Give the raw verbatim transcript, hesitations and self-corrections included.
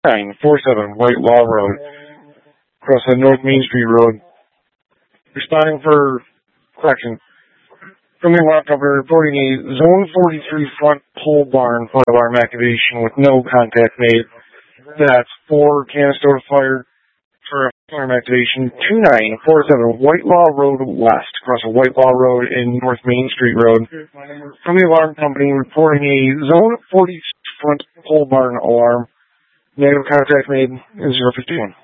nine four seven White Law Road, across the North Main Street Road. Responding for correction. From the alarm company reporting a Zone forty-three front pole barn fire alarm activation with no contact made. That's four Canastota Fire for a alarm activation two nine four seven White Law Road West, across the White Law Road and North Main Street Road. From the alarm company reporting a Zone forty front pole barn alarm. Negative contact made is zero fifty-one.